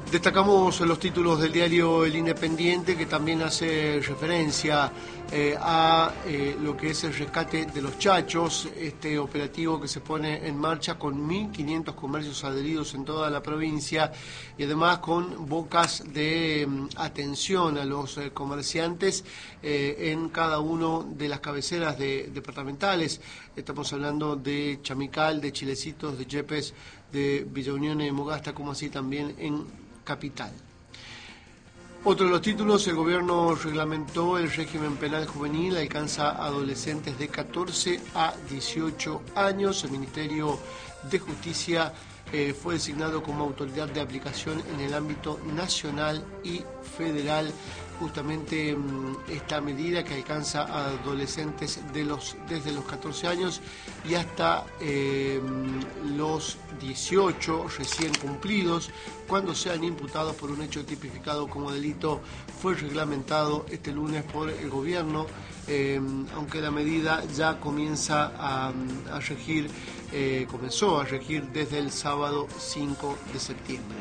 Destacamos los títulos del diario El Independiente, que también hace referencia a lo que es el rescate de los chachos, este operativo que se pone en marcha con 1.500 comercios adheridos en toda la provincia y además con bocas de atención a los comerciantes en cada una de las cabeceras departamentales. Estamos hablando de Chamical, de Chilecitos, de Yepes, de Villa Unión y de Mogasta, como así también en Capital. Otro de los títulos: el gobierno reglamentó el régimen penal juvenil, alcanza adolescentes de 14 a 18 años. El Ministerio de Justicia fue designado como autoridad de aplicación en el ámbito nacional y federal. Justamente esta medida que alcanza a adolescentes desde los 14 años y hasta los 18 recién cumplidos, cuando sean imputados por un hecho tipificado como delito, fue reglamentado este lunes por el gobierno, aunque la medida ya comenzó a regir desde el sábado 5 de septiembre.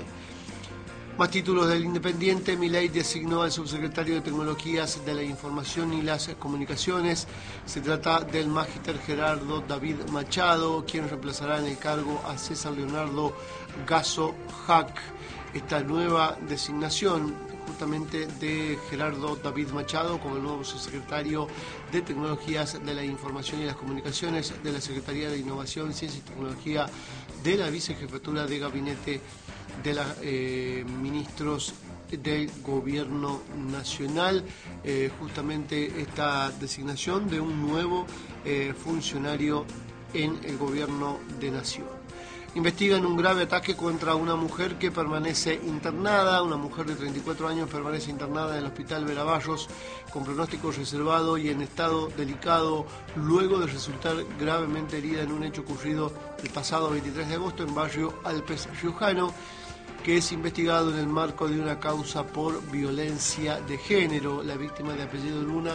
Más títulos del Independiente. Milei designó al subsecretario de Tecnologías de la Información y las Comunicaciones. Se trata del magíster Gerardo David Machado, quien reemplazará en el cargo a César Leonardo Gasso Hack. Esta nueva designación justamente de Gerardo David Machado como el nuevo subsecretario de Tecnologías de la Información y las Comunicaciones de la Secretaría de Innovación, Ciencia y Tecnología de la Vicejefatura de Gabinete de los ministros del Gobierno Nacional. Justamente esta designación de un nuevo funcionario en el Gobierno de Nación. Investigan un grave ataque contra una mujer que permanece internada. Una mujer de 34 años permanece internada en el Hospital Veraballos con pronóstico reservado y en estado delicado luego de resultar gravemente herida en un hecho ocurrido el pasado 23 de agosto en barrio Alpes Riojano, que es investigado en el marco de una causa por violencia de género. La víctima, de apellido Luna,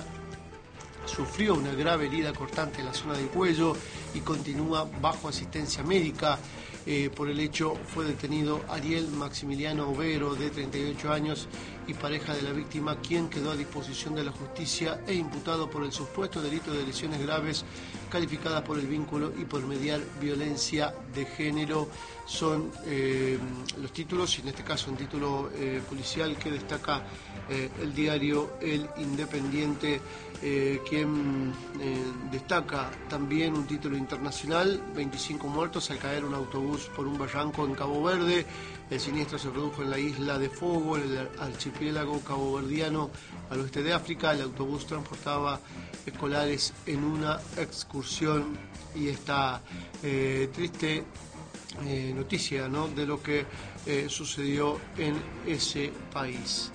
sufrió una grave herida cortante en la zona del cuello y continúa bajo asistencia médica. Por el hecho fue detenido Ariel Maximiliano Overo, de 38 años y pareja de la víctima, quien quedó a disposición de la justicia e imputado por el supuesto delito de lesiones graves calificadas por el vínculo y por mediar violencia de género. Son los títulos, y en este caso un título policial que destaca el diario El Independiente, quien destaca también un título internacional: 25 muertos al caer un autobús por un barranco en Cabo Verde. El siniestro se produjo en la isla de Fogo, en el archipiélago caboverdiano al oeste de África. El autobús transportaba escolares en una excursión, y esta triste noticia, ¿no?, de lo que sucedió en ese país.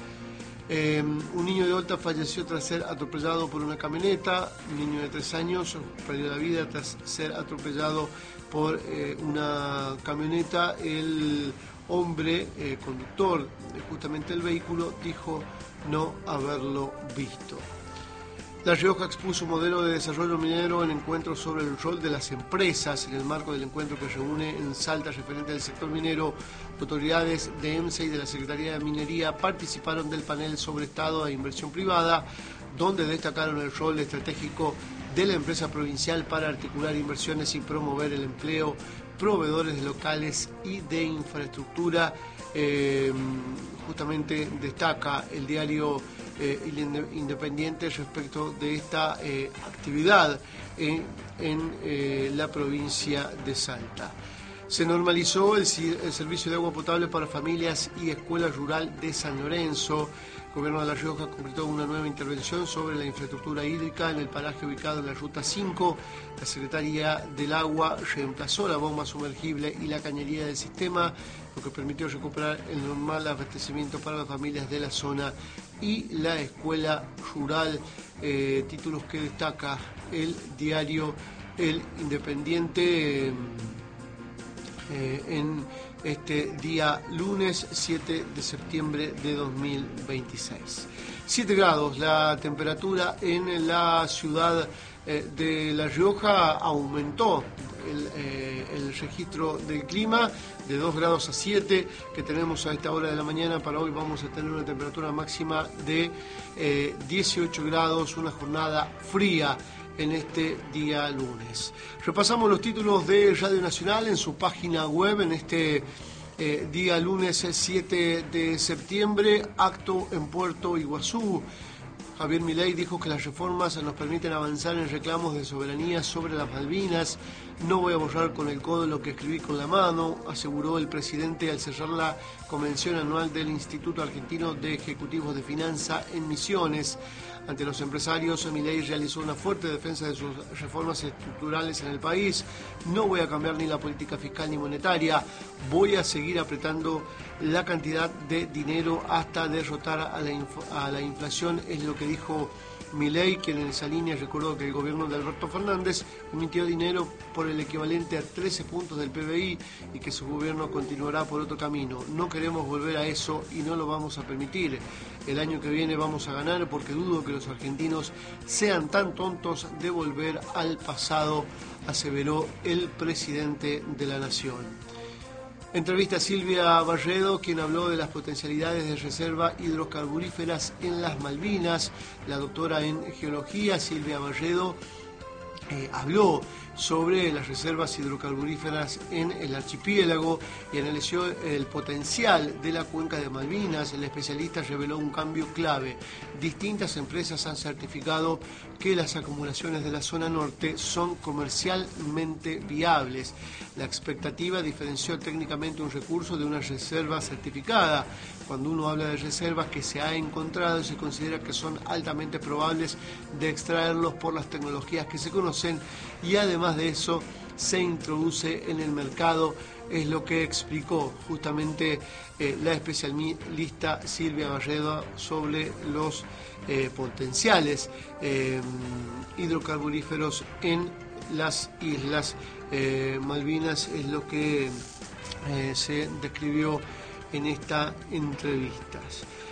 Un niño de Olta falleció tras ser atropellado por una camioneta. Un niño de 3 años perdió la vida tras ser atropellado por una camioneta. El hombre conductor de justamente el vehículo dijo no haberlo visto. La Rioja expuso un modelo de desarrollo minero en encuentro sobre el rol de las empresas. En el marco del encuentro que reúne en Salta referente del sector minero, autoridades de EMSA y de la Secretaría de Minería participaron del panel sobre Estado e inversión privada, donde destacaron el rol estratégico de la empresa provincial para articular inversiones y promover el empleo, proveedores locales y de infraestructura. Justamente destaca el diario Independiente respecto de esta actividad en la provincia de Salta. Se normalizó el servicio de agua potable para familias y escuela rural de San Lorenzo. El Gobierno de La Rioja concretó una nueva intervención sobre la infraestructura hídrica en el paraje ubicado en la Ruta 5. La Secretaría del Agua reemplazó la bomba sumergible y la cañería del sistema, lo que permitió recuperar el normal abastecimiento para las familias de la zona y la escuela rural. Títulos que destaca el diario El Independiente en este día lunes 7 de septiembre de 2026. 7 grados la temperatura en la ciudad de La Rioja. Aumentó el registro del clima de 2 grados a 7 que tenemos a esta hora de la mañana. Para hoy vamos a tener una temperatura máxima de 18 grados, una jornada fría en este día lunes. Repasamos los títulos de Radio Nacional en su página web en este día lunes 7 de septiembre, acto en Puerto Iguazú. Javier Milei dijo que las reformas nos permiten avanzar en reclamos de soberanía sobre las Malvinas. No voy a borrar con el codo lo que escribí con la mano, aseguró el presidente al cerrar la convención anual del Instituto Argentino de Ejecutivos de Finanza en Misiones. Ante los empresarios, Milei realizó una fuerte defensa de sus reformas estructurales en el país. No voy a cambiar ni la política fiscal ni monetaria. Voy a seguir apretando la cantidad de dinero hasta derrotar a la inflación, es lo que dijo Milei, quien en esa línea recordó que el gobierno de Alberto Fernández emitió dinero por el equivalente a 13 puntos del PBI y que su gobierno continuará por otro camino. No queremos volver a eso y no lo vamos a permitir. El año que viene vamos a ganar porque dudo que los argentinos sean tan tontos de volver al pasado, aseveró el presidente de la nación. Entrevista a Silvia Barredo, quien habló de las potencialidades de reserva hidrocarburíferas en las Malvinas. La doctora en geología, Silvia Barredo, habló sobre las reservas hidrocarburíferas en el archipiélago y analizó el potencial de la cuenca de Malvinas. El especialista reveló un cambio clave. Distintas empresas han certificado que las acumulaciones de la zona norte son comercialmente viables. La expectativa diferenció técnicamente un recurso de una reserva certificada. Cuando uno habla de reservas que se ha encontrado, se considera que son altamente probables de extraerlos por las tecnologías que se conocen y además de eso se introduce en el mercado, es lo que explicó justamente la especialista Silvia Barredo sobre los potenciales hidrocarburíferos en las islas Malvinas, es lo que se describió en esta entrevista.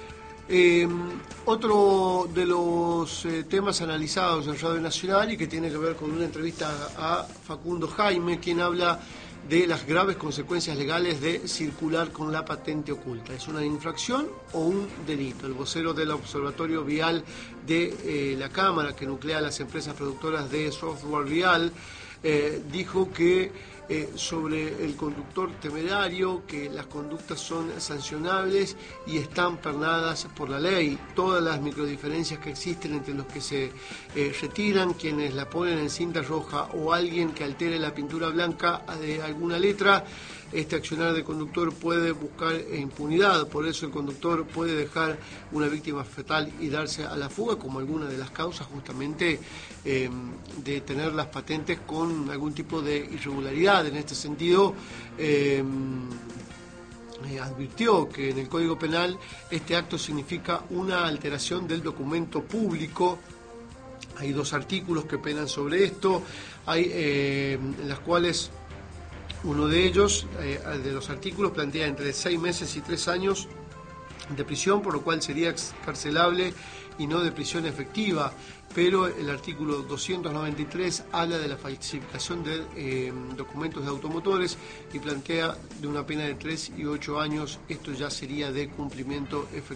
Otro de los temas analizados en Radio Nacional y que tiene que ver con una entrevista a Facundo Jaime, quien habla de las graves consecuencias legales de circular con la patente oculta. ¿Es una infracción o un delito? El vocero del Observatorio Vial de la Cámara, que nuclea a las empresas productoras de software vial, dijo que sobre el conductor temerario, que las conductas son sancionables y están pernadas por la ley. Todas las microdiferencias que existen entre los que se retiran, quienes la ponen en cinta roja o alguien que altere la pintura blanca de alguna letra, este accionar del conductor puede buscar impunidad. Por eso el conductor puede dejar una víctima fatal y darse a la fuga, como alguna de las causas justamente de tener las patentes con algún tipo de irregularidad. En este sentido, advirtió que en el Código Penal este acto significa una alteración del documento público. Hay 2 artículos que penan sobre esto, hay en las cuales uno de ellos, de los artículos, plantea entre 6 meses y 3 años de prisión, por lo cual sería excarcelable y no de prisión efectiva, pero el artículo 293 habla de la falsificación de documentos de automotores y plantea de una pena de 3 y 8 años, esto ya sería de cumplimiento efectivo.